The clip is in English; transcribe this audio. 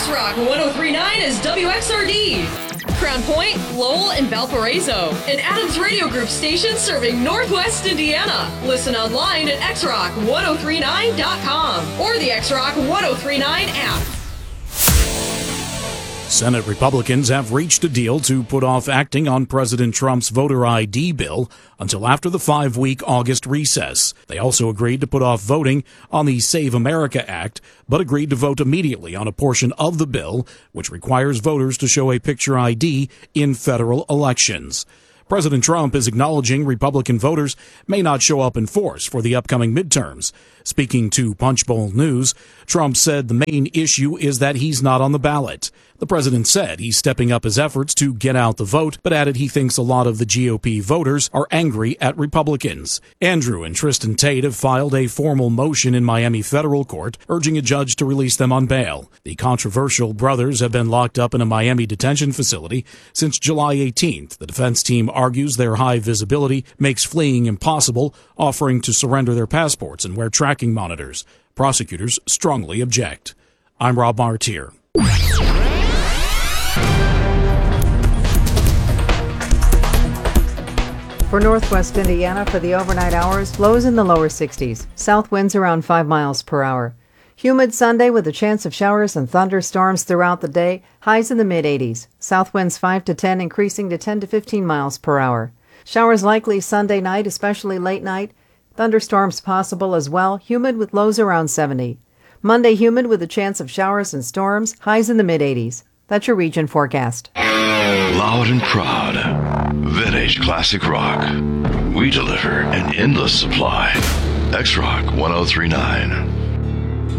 X-Rock 103.9 is WXRD. Crown Point, Lowell, and Valparaiso. An Adams Radio Group station serving Northwest Indiana. Listen online at xrock1039.com or the X-Rock 1039 app. Senate Republicans have reached a deal to put off acting on President Trump's voter ID bill until after the 5-week August recess. They also agreed to put off voting on the Save America Act, but agreed to vote immediately on a portion of the bill which requires voters to show a picture ID in federal elections. President Trump is acknowledging Republican voters may not show up in force for the upcoming midterms. Speaking to Punchbowl News, Trump said the main issue is that he's not on the ballot. The president said he's stepping up his efforts to get out the vote, but added he thinks a lot of the GOP voters are angry at Republicans. Andrew and Tristan Tate have filed a formal motion in Miami federal court urging a judge to release them on bail. The controversial brothers have been locked up in a Miami detention facility since July 18th. The defense team argues their high visibility makes fleeing impossible, offering to surrender their passports and wear tracking monitors. Prosecutors strongly object. I'm Rob Martier. For Northwest Indiana, for the overnight hours, lows in the lower 60s. South winds around 5 miles per hour. Humid Sunday with a chance of showers and thunderstorms throughout the day. Highs in the mid-80s. South winds 5 to 10, increasing to 10 to 15 miles per hour. Showers likely Sunday night, especially late night. Thunderstorms possible as well. Humid with lows around 70. Monday humid with a chance of showers and storms. Highs in the mid-80s. That's your region forecast. Loud and proud. Vintage classic rock. We deliver an endless supply. X-Rock 1039.